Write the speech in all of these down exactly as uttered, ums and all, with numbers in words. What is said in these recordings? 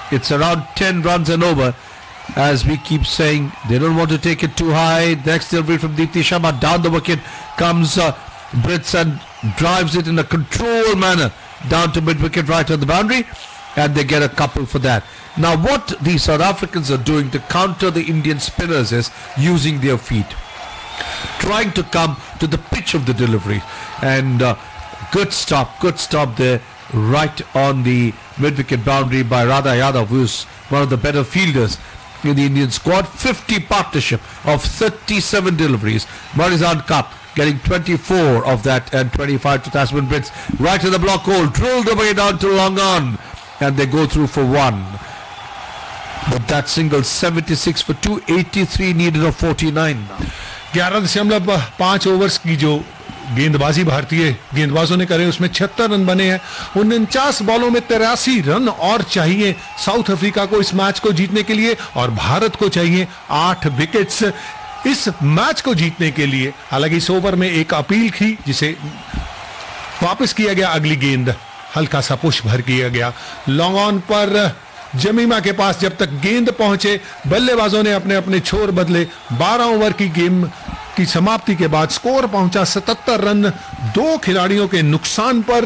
It's around ten runs and over. As we keep saying, they don't want to take it too high. Next delivery from Deepti Sharma. Down the wicket comes uh, Brits and drives it in a controlled manner down to mid-wicket right on the boundary. And they get a couple for that. Now what the South Africans are doing to counter the Indian spinners is using their feet. Trying to come to the pitch of the delivery. And uh, good stop, good stop there. Right on the mid-wicket boundary by Radha Yadav, who's one of the better fielders in the Indian squad. fifty partnership of thirty-seven deliveries. Marizan Cup getting twenty-four of that and twenty-five to Tasman Brits. Right to the block hole, drilled away down to long on. And they go through for one. But that single seventy-six for two, eighty-three needed of forty-nine now. ग्यारह दशमलव पाँच overs की जो गेंदबाजी भारतीय गेंदबाजों ने करे उसमें छिहत्तर रन बने हैं. उनचास बॉलों में तिरासी रन और चाहिए साउथ अफ्रीका को इस मैच को जीतने के लिए, और भारत को चाहिए आठ विकेट्स इस मैच को जीतने के लिए. हालांकि इस ओवर में एक अपील थी जिसे वापस किया गया. अगली गेंद हल्का सा पुश भर किया गया. लॉन्ग ऑन पर जमीमा के पास जब तक गेंद पहुंचे बल्लेबाजों ने अपने अपने छोर बदले. बारह ओवर की गेम की समाप्ति के बाद स्कोर पहुंचा सतहत्तर रन. दो खिलाड़ियों के नुकसान पर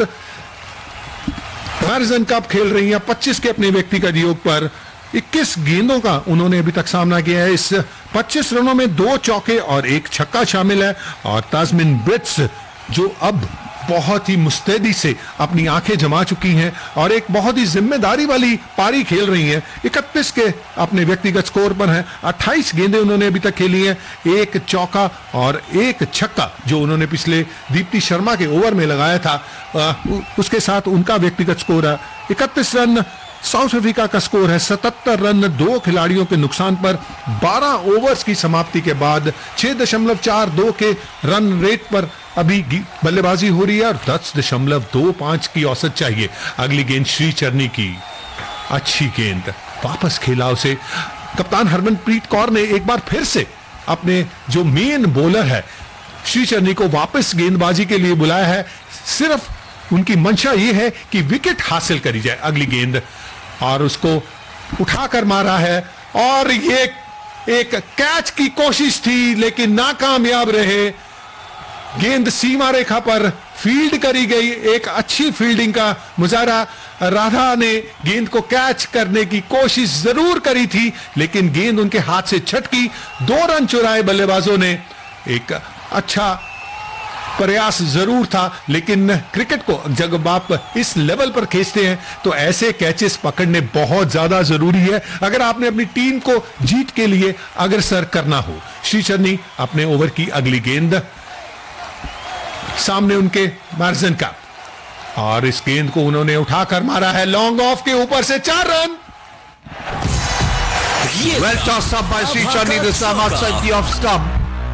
मैरिजन कप खेल रही हैं पच्चीस के अपने व्यक्तिगत योग पर. इक्कीस गेंदों का उन्होंने अभी तक सामना किया है. इस पच्चीस रनों में दो चौके और एक छक्का शामिल है. और तास्मिन ब्रिट्स जो अब बहुत ही मुस्तैदी से अपनी आंखें जमा चुकी हैं और एक बहुत ही जिम्मेदारी वाली पारी खेल रही हैं. इकतीस के अपने व्यक्तिगत स्कोर पर हैं. अट्ठाईस गेंदें उन्होंने अभी तक खेली हैं. एक चौका और एक छक्का जो उन्होंने पिछले दीप्ति शर्मा के ओवर में लगाया था, उसके साथ उनका व्यक्तिगत स्कोर है इकतीस रन. साउथ अफ्रीका का स्कोर है सतहत्तर रन. दो खिलाड़ियों के नुकसान पर बारह ओवर्स की समाप्ति के बाद छह दशमलव चार दो के रन रेट पर अभी बल्लेबाजी हो रही है और दस दशमलव दो पांच की औसत चाहिए. अगली गेंद श्री चरनी की अच्छी गेंद वापस खेला उसे. कप्तान हरमनप्रीत कौर ने एक बार फिर से अपने जो मेन बॉलर है श्री चरनी को वापस गेंदबाजी के लिए बुलाया है. सिर्फ उनकी मंशा यह है कि विकेट हासिल करी जाए. अगली गेंद और उसको उठाकर मारा है और ये एक कैच की कोशिश थी लेकिन नाकामयाब रहे. गेंद सीमा रेखा पर फील्ड करी गई. एक अच्छी फील्डिंग का मुजाहरा. राधा ने गेंद को कैच करने की कोशिश जरूर करी थी लेकिन गेंद उनके हाथ से छटकी. दो रन चुराए बल्लेबाजों ने. एक अच्छा प्रयास जरूर था लेकिन क्रिकेट को जब आप इस लेवल पर खींचते हैं तो ऐसे कैचेस पकड़ने बहुत ज्यादा जरूरी है अगर आपने अपनी टीम को जीत के लिए अग्रसर करना हो. श्री चरनी अपने ओवर की अगली गेंद सामने उनके मार्जिन का और इस गेंद को उन्होंने उठाकर मारा है लॉन्ग ऑफ के ऊपर से. चार run. Well tossed up by Sri Chandi this time outside the off stump.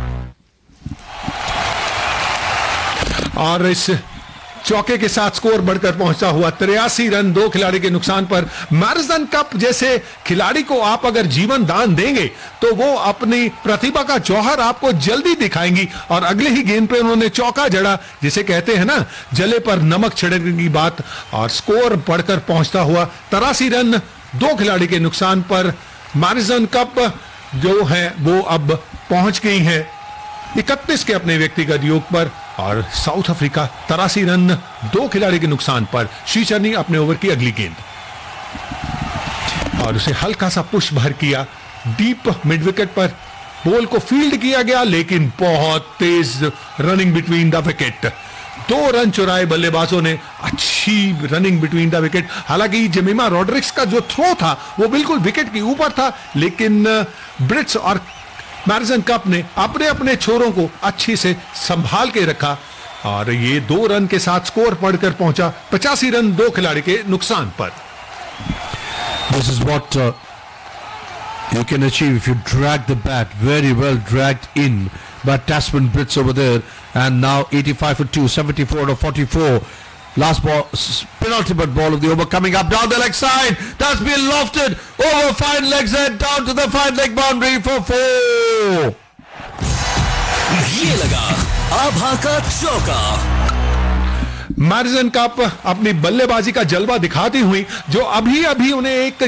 और इस चौके के साथ स्कोर बढ़कर पहुंचा हुआ तिरासी रन. दो खिलाड़ी के नुकसान पर. मैरिजन कप जैसे खिलाड़ी को आप अगर जीवन दान देंगे तो वो अपनी प्रतिभा का जौहर आपको जल्दी दिखाएंगी और अगले ही गेंद पे उन्होंने चौका जड़ा. जिसे कहते हैं ना जले पर नमक छिड़कने की बात. और स्कोर बढ़कर पहुंचता हुआ तिरासी रन. दो खिलाड़ी के नुकसान पर मैरिजन कप जो है वो अब पहुंच गई है इकतीस के अपने व्यक्तिगत योग पर. और साउथ अफ्रीका तिरासी रन. दो खिलाड़ी के नुकसान पर. श्री चरनी अपने ओवर की अगली गेंद और उसे हल्का सा पुश भर किया. डीप मिड विकेट पर बॉल को फील्ड किया गया लेकिन बहुत तेज रनिंग बिटवीन द विकेट. दो रन चुराए बल्लेबाजों ने. अच्छी रनिंग बिटवीन द विकेट. हालांकि जेमिमा रॉड्रिक्स का जो थ्रो था वो बिल्कुल विकेट के ऊपर था लेकिन ब्रिट्स और मैरिजन कप ने अपने अपने छोरों को अच्छी से संभाल के रखा और ये दो रन के साथ स्कोर बढ़कर पहुंचा पचासी रन. दो खिलाड़ी के नुकसान पर. This is what uh, you can achieve if you drag the bat. Very well dragged in by Tasman Brits over there. And now eighty-five for two, seventy-four to forty-four. Last ball, penultimate ball of the over coming up down the leg side. That's been lofted over fine legs and down to the fine leg boundary for four. ये लगा आभा का चौका. मैरिजन cup अपनी बल्लेबाजी का जलवा दिखाती हुई जो अभी अभी उन्हें एक